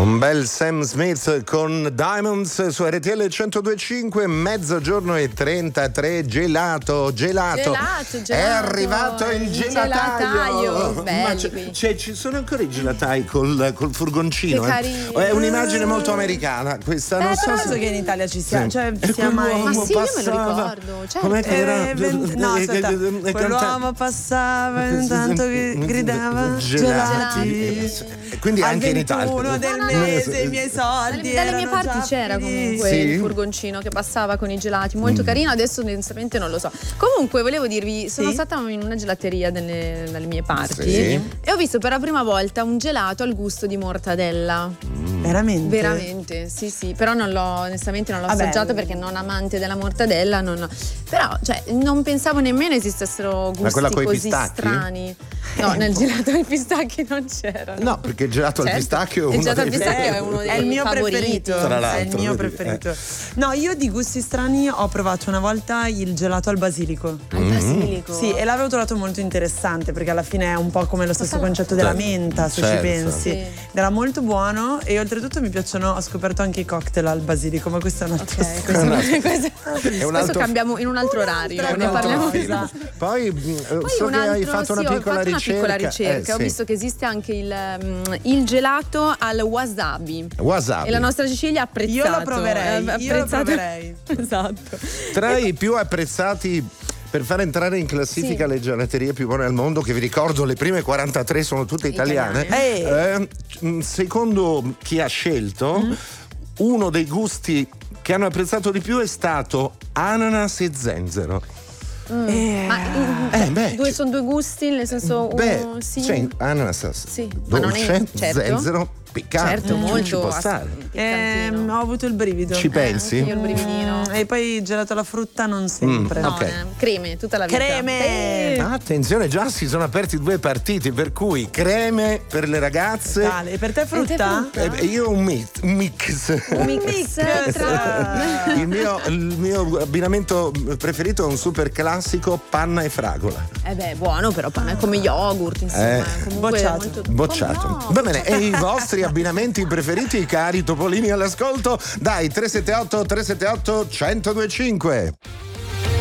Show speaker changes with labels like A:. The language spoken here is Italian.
A: Un bel Sam Smith con Diamonds su RTL 102.5, mezzogiorno e 33, gelato. È arrivato il gelataio.
B: Ma
A: ci sono ancora i gelatai col furgoncino.
B: Che carino.
A: È un'immagine molto americana questa. Non so
C: se che in Italia ci sia,
A: sì.
C: cioè sia mai.
B: Ma sì, io me lo ricordo. Certo.
A: Com'è che era?
C: No, aspetta. Quell'uomo passava intanto che gridava gelati.
A: Quindi anche in Italia.
C: Uno del mese, i miei soldi.
B: Dalle mie parti c'era comunque il furgoncino che passava con i gelati, molto carino. Adesso onestamente non lo so. Comunque volevo dirvi, sono stata in una gelateria dalle mie parti e ho visto per la prima volta un gelato al gusto di mortadella.
C: Veramente?
B: Veramente, sì, però onestamente non l'ho assaggiato perché non amante della mortadella, però cioè non pensavo nemmeno esistessero gusti così strani. No, nel gelato ai pistacchi non c'erano.
A: No, perché il gelato al pistacchio
B: è uno dei
C: il mio
B: favoriti.
C: È il mio preferito. No, io di gusti strani ho provato una volta il gelato al basilico.
B: Al basilico?
C: Sì, e l'avevo trovato molto interessante perché alla fine è un po' come lo stesso concetto della menta, se ci pensi. Sì. Era molto buono e oltretutto mi piacciono, ho scoperto anche i cocktail al basilico, ma questo è un altro
B: questo cambiamo in un altro orario, ne parliamo.
A: Poi so che hai fatto una piccola ricerca.
B: Ho visto che esiste anche il gelato al wasabi. E la nostra Cecilia ha apprezzato.
C: Io lo proverei.
B: Esatto.
A: Tra i più apprezzati per far entrare in classifica le gelaterie più buone al mondo, che vi ricordo le prime 43 sono tutte italiane. Secondo chi ha scelto, uno dei gusti che hanno apprezzato di più è stato ananas e zenzero.
B: Sono due gusti, nel senso
A: ananas dolce, zenzero piccante,
B: certo, molto
A: ci può stare.
C: Ho avuto il brivido.
A: Ci pensi?
B: Io il brividino.
C: E poi gelato alla frutta non sempre.
B: Creme tutta la vita.
A: Attenzione, già si sono aperti 2 partiti, per cui creme per le ragazze.
C: E per te frutta?
A: Io un mix. Il mio abbinamento preferito è un super classico panna e fragola.
B: Buono, però panna è come yogurt, insomma.
A: Bocciato.
B: No,
A: va bene, e i vostri abbinamenti preferiti, cari topolini all'ascolto? Dai, 378 378 1025.